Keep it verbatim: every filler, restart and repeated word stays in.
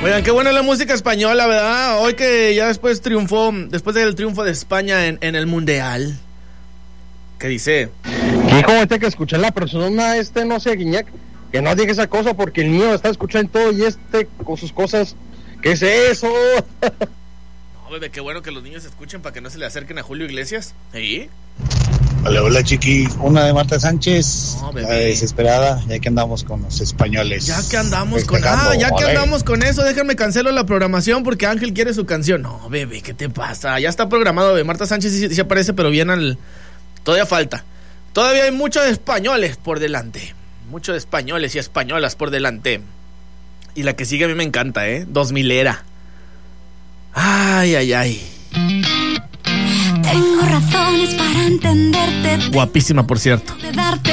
Oigan, qué buena la música española, ¿verdad? Hoy que ya después triunfó, después del triunfo de España en, en el Mundial. ¿Qué dice? Hijo, este que escuché la persona, este no sé, Guiñac, que no diga esa cosa porque el mío está escuchando todo y este con sus cosas. ¿Qué es eso? No, bebé, qué bueno que los niños escuchen para que no se le acerquen a Julio Iglesias. ¿Sí? Hola, hola, chiqui. Una de Marta Sánchez, No, la desesperada, ya que andamos con los españoles. Ya que andamos con... Ah, ya que andamos con eso, déjenme cancelo la programación porque Ángel quiere su canción. No, bebé, ¿qué te pasa? Ya está programado, de Marta Sánchez sí, sí aparece, pero bien al... Todavía falta. Todavía hay muchos españoles por delante. Muchos españoles y españolas por delante. Y la que sigue a mí me encanta, ¿eh? Dos milera. Ay, ay, ay. Tengo razones para entenderte. Guapísima, por cierto. De darte